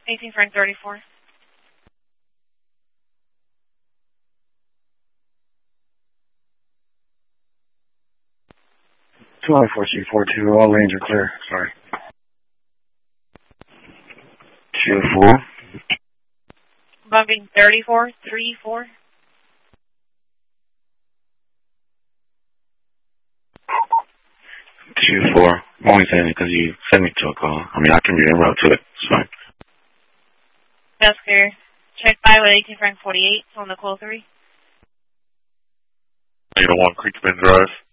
18 Frank 34. 21442, all lanes are clear. Sorry. 2-4. Bumping 34, 3-4. 2-4. I'm only saying it because you sent me to a call. I mean, I can read en route to it. It's fine. That's clear. Check 5 at 18 Frank 48 on the call 3. 801 Creek Bend Drive.